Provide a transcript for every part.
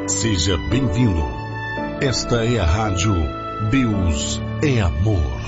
Seja bem-vindo. Esta é a rádio Deus é Amor.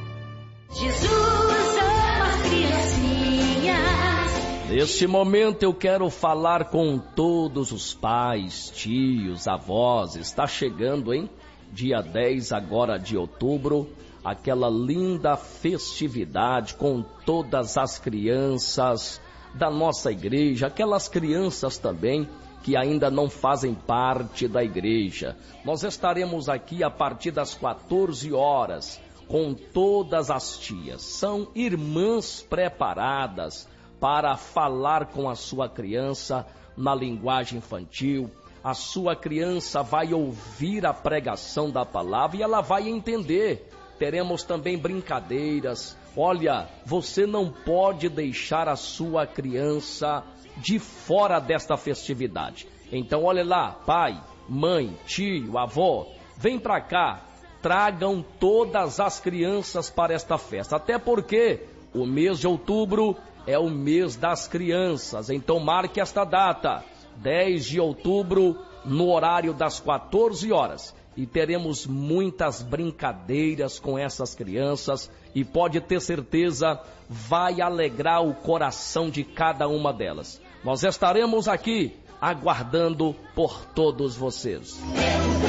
Jesus ama criancinhas. Neste momento eu quero falar com todos os pais, tios, avós. Está chegando, hein? Dia 10 agora de outubro, aquela linda festividade com todas as crianças da nossa igreja, aquelas crianças também que ainda não fazem parte da igreja. Nós estaremos aqui a partir das 14 horas com todas as tias. São irmãs preparadas para falar com a sua criança na linguagem infantil. A sua criança vai ouvir a pregação da palavra e ela vai entender. Teremos também brincadeiras. Olha, você não pode deixar a sua criança de fora desta festividade. Então, olha lá, pai, mãe, tio, avó, vem pra cá, tragam todas as crianças para esta festa. Até porque o mês de outubro é o mês das crianças. Então, marque esta data, 10 de outubro, no horário das 14 horas. E teremos muitas brincadeiras com essas crianças e pode ter certeza, vai alegrar o coração de cada uma delas. Nós estaremos aqui aguardando por todos vocês.